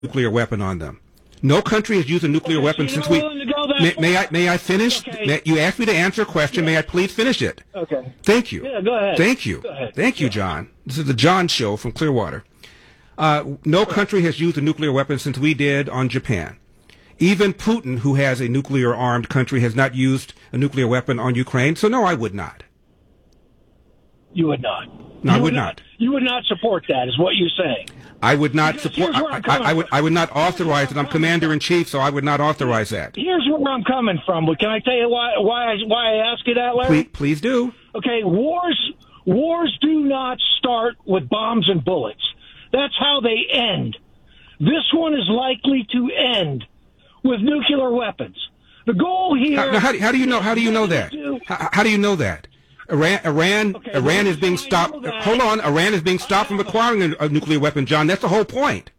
nuclear weapon on them. No country has used a nuclear weapon since we. May I finish? Okay. You asked me to answer a question. May I please finish it? Okay. Thank you. Yeah, go ahead. Thank you. Go ahead. Thank you, John. This is the John Show from Clearwater. No country has used a nuclear weapon since we did on Japan. Even Putin, who has a nuclear-armed country, has not used a nuclear weapon on Ukraine. So no, I would not. You would not. No, I would not. You would not support that, is what you're saying. I would not Because support. here's where I'm coming from. I would not authorize it. I'm commander in chief, so I would not authorize that. Here's where I'm coming from. But can I tell you why I ask you that, Larry? Please do. Okay, wars do not start with bombs and bullets. That's how they end. This one is likely to end with nuclear weapons. The goal here. How do you know? How do you know that? How do you know that? Iran is being stopped. Hold on, Iran is being stopped from acquiring a nuclear weapon, John. That's the whole point.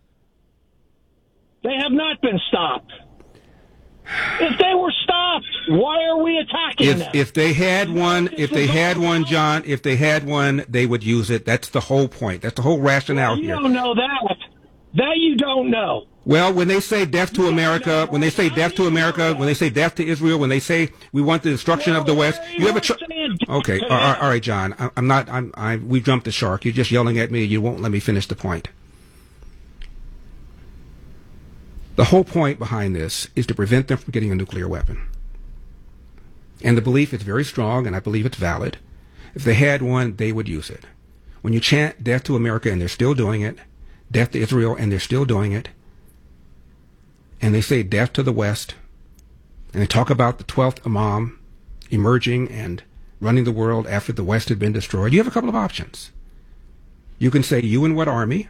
They have not been stopped. If they were stopped, why are we attacking them? If they had one, John, if they had one, they would use it. That's the whole point. That's the whole rationale You here. don't know that. That you don't know. Well, when they say death to America, when they say death to America, when they say death to Israel, when they say we want the destruction of the West, you have a okay. All right, John. We've jumped the shark. You're just yelling at me. You won't let me finish the point. The whole point behind this is to prevent them from getting a nuclear weapon. And the belief is very strong, and I believe it's valid. If they had one, they would use it. When you chant death to America, and they're still doing it, death to Israel, and they're still doing it, and they say death to the West, and they talk about the 12th Imam emerging and running the world after the West had been destroyed, you have a couple of options. You can say, you and what army?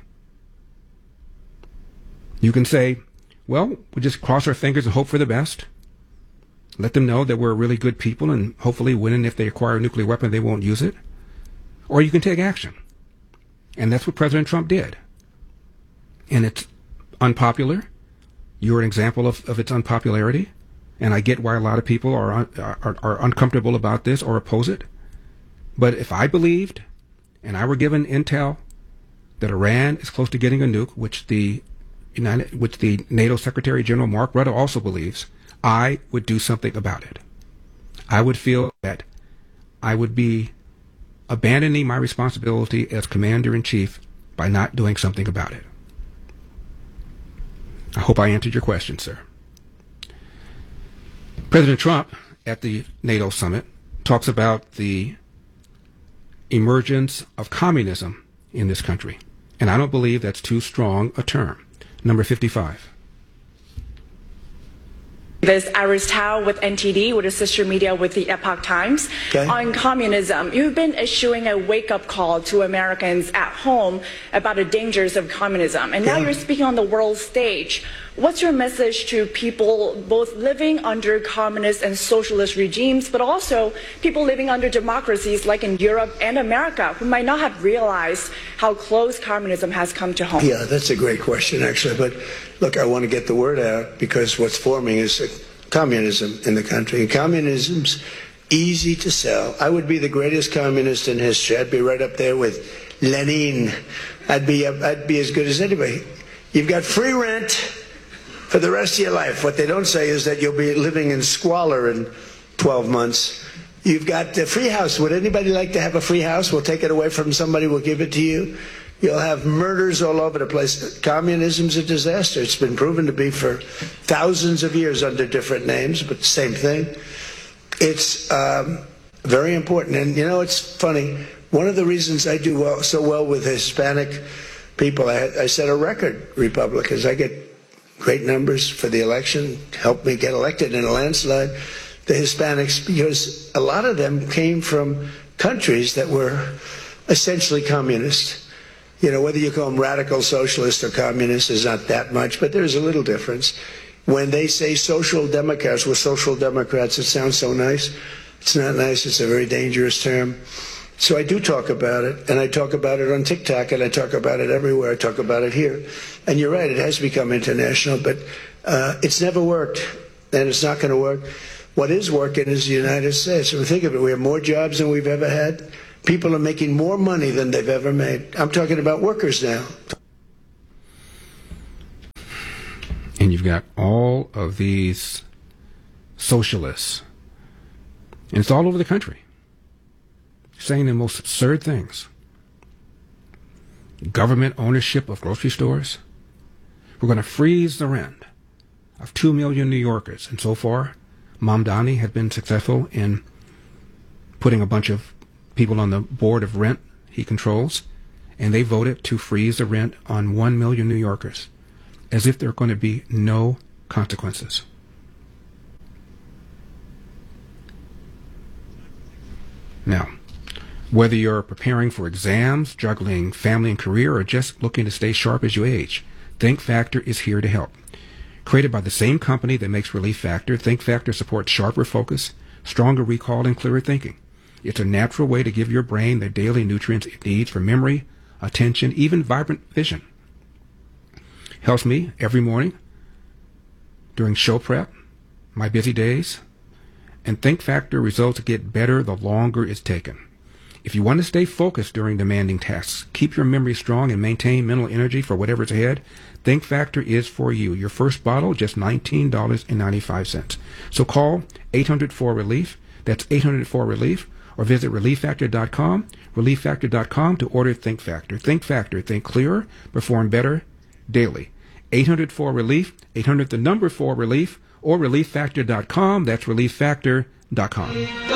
You can say, well, we just cross our fingers and hope for the best. Let them know that we're really good people, and hopefully when if they acquire a nuclear weapon, they won't use it. Or you can take action. And that's what President Trump did. And it's unpopular. You're an example of its unpopularity, and I get why a lot of people are uncomfortable about this or oppose it. But if I believed, and I were given intel, that Iran is close to getting a nuke, which the NATO Secretary General Mark Rutte also believes, I would do something about it. I would feel that I would be abandoning my responsibility as Commander-in-Chief by not doing something about it. I hope I answered your question, sir. President Trump, at the NATO summit, talks about the emergence of communism in this country. And I don't believe that's too strong a term. Number 55. This Iris Tao with NTD, with a sister media with the Epoch Times. Okay. On communism, you've been issuing a wake-up call to Americans at home about the dangers of communism. And now you're speaking on the world stage. What's your message to people both living under communist and socialist regimes, but also people living under democracies like in Europe and America, who might not have realized how close communism has come to home? Yeah, that's a great question, actually. But look, I want to get the word out because what's forming is communism in the country. And communism's easy to sell. I would be the greatest communist in history. I'd be right up there with Lenin. I'd be as good as anybody. You've got free rent for the rest of your life. What they don't say is that you'll be living in squalor in 12 months. You've got a free house. Would anybody like to have a free house? We'll take it away from somebody. We'll give it to you. You'll have murders all over the place. Communism's a disaster. It's been proven to be for thousands of years under different names, but same thing. It's very important. And, you know, it's funny. One of the reasons I do so well with Hispanic people, I set a record, Republicans. I get great numbers for the election, helped me get elected in a landslide. The Hispanics, because a lot of them came from countries that were essentially communist. You know, whether you call them radical socialist or communist is not that much, but there's a little difference. When they say social democrats, we're social democrats, it sounds so nice. It's not nice. It's a very dangerous term. So I do talk about it, and I talk about it on TikTok, and I talk about it everywhere. I talk about it here. And you're right, it has become international, but it's never worked, and it's not going to work. What is working is the United States. So think of it, we have more jobs than we've ever had. People are making more money than they've ever made. I'm talking about workers now. And you've got all of these socialists, and it's all over the country, saying the most absurd things. Government ownership of grocery stores. We're going to freeze the rent of 2 million New Yorkers. And so far, Mamdani has been successful in putting a bunch of people on the board of rent he controls, and they voted to freeze the rent on 1 million New Yorkers, as if there are going to be no consequences. Now, whether you're preparing for exams, juggling family and career, or just looking to stay sharp as you age, Think Factor is here to help. Created by the same company that makes Relief Factor, Think Factor supports sharper focus, stronger recall, and clearer thinking. It's a natural way to give your brain the daily nutrients it needs for memory, attention, even vibrant vision. Helps me every morning during show prep, my busy days, and Think Factor results get better the longer it's taken. If you want to stay focused during demanding tasks, keep your memory strong, and maintain mental energy for whatever's ahead, Think Factor is for you. Your first bottle, just $19.95. So call 800-4RELIEF. That's 800-4RELIEF. Or visit ReliefFactor.com, ReliefFactor.com to order Think Factor. Think Factor. Think clearer. Perform better daily. 800-4RELIEF. 800 4RELIEF. Or ReliefFactor.com. That's ReliefFactor.com.